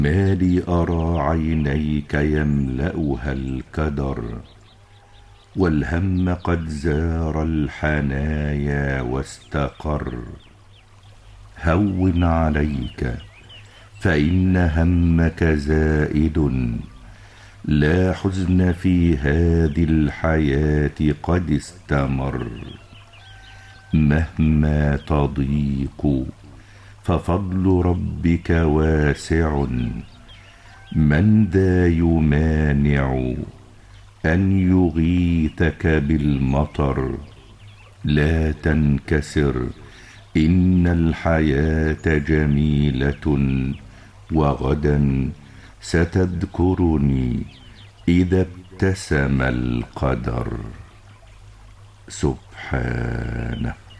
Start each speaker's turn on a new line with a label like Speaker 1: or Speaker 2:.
Speaker 1: ما لي أرى عينيك يملأها الكدر، والهم قد زار الحنايا واستقر. هون عليك فإن همك زائد، لا حزن في هذه الحياة قد استمر. مهما تضيق ففضل ربك واسع، من ذا يمانع أن يغيثك بالمطر. لا تنكسر، إن الحياة جميلة، وغدا ستذكرني إذا ابتسم القدر. سبحانه.